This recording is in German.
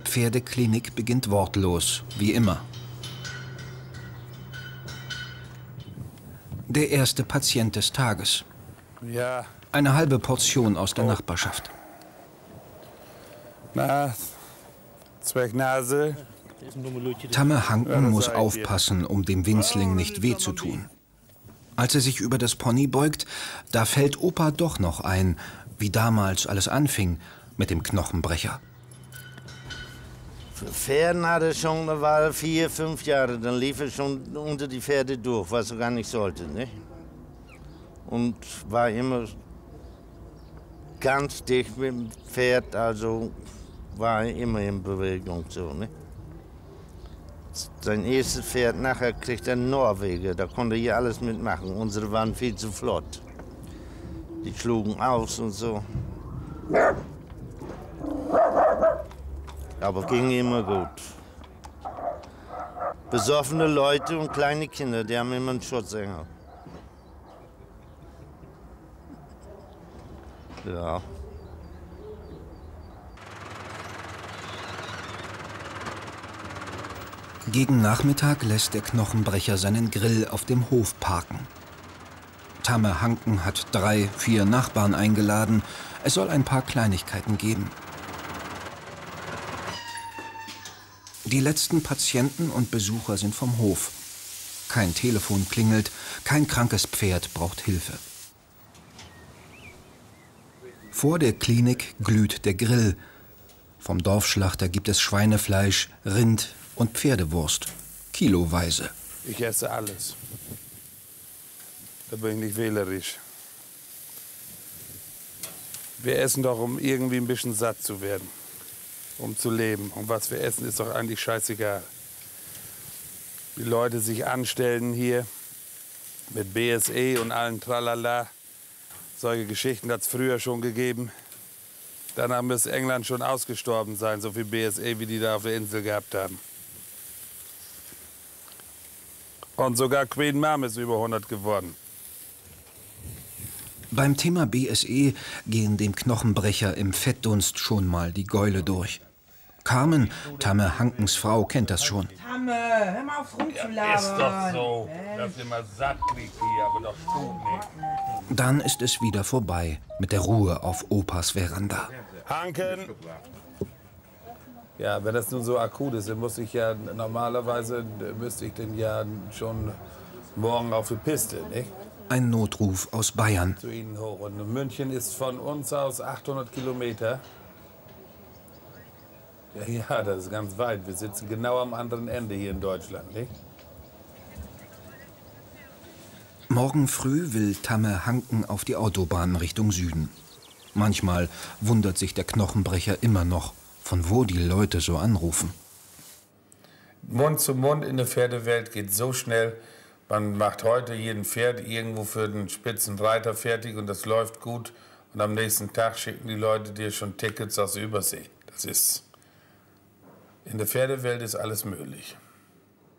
Pferdeklinik beginnt wortlos, wie immer. Der erste Patient des Tages. Ja. Eine halbe Portion aus der Nachbarschaft. Na, Zwergnase. Tamme Hanken muss aufpassen, um dem Winzling nicht weh zu tun. Als er sich über das Pony beugt, da fällt Opa doch noch ein, wie damals alles anfing mit dem Knochenbrecher. Für Pferden hatte er schon eine Weile, 4, 5 Jahre, dann lief er schon unter die Pferde durch, was er gar nicht sollte. Nicht? Und war immer ganz dicht mit dem Pferd, also war er immer in Bewegung. So, nicht? Sein erstes Pferd, nachher kriegt er einen Norweger, da konnte er hier alles mitmachen. Unsere waren viel zu flott. Die schlugen aus und so. Aber ging immer gut. Besoffene Leute und kleine Kinder, die haben immer einen Schutzengel. Ja. Gegen Nachmittag lässt der Knochenbrecher seinen Grill auf dem Hof parken. Tamme Hanken hat 3, 4 Nachbarn eingeladen. Es soll ein paar Kleinigkeiten geben. Die letzten Patienten und Besucher sind vom Hof. Kein Telefon klingelt, kein krankes Pferd braucht Hilfe. Vor der Klinik glüht der Grill. Vom Dorfschlachter gibt es Schweinefleisch, Rind und Pferdewurst, kiloweise. Ich esse alles. Da bin ich nicht wählerisch. Wir essen doch, um irgendwie ein bisschen satt zu werden, um zu leben. Und was wir essen, ist doch eigentlich scheißegal. Die Leute sich anstellen hier mit BSE und allen Tralala. Solche Geschichten hat es früher schon gegeben. Danach müsste England schon ausgestorben sein, so viel BSE, wie die da auf der Insel gehabt haben. Und sogar Queen Mum ist über 100 geworden. Beim Thema BSE gehen dem Knochenbrecher im Fettdunst schon mal die Gäule durch. Carmen, Tamme Hankens Frau, kennt das schon. Tamme, hör mal auf rumzulabern. Ja, ist doch so, dass ihr mal satt kriegt hier, aber doch tut nicht. Dann ist es wieder vorbei mit der Ruhe auf Opas Veranda. Hanken! Ja, wenn das nun so akut ist, dann muss ich ja normalerweise, müsste ich denn ja schon morgen auf die Piste, nicht? Ein Notruf aus Bayern. Zu Ihnen hoch. Und München ist von uns aus 800 Kilometer. Ja, das ist ganz weit. Wir sitzen genau am anderen Ende hier in Deutschland, nicht? Morgen früh will Tamme Hanken auf die Autobahn Richtung Süden. Manchmal wundert sich der Knochenbrecher immer noch, von wo die Leute so anrufen. Mund zu Mund in der Pferdewelt geht so schnell. Man macht heute jeden Pferd irgendwo für den Spitzenreiter fertig und das läuft gut. Und am nächsten Tag schicken die Leute dir schon Tickets aus der Übersee. Das ist, in der Pferdewelt ist alles möglich.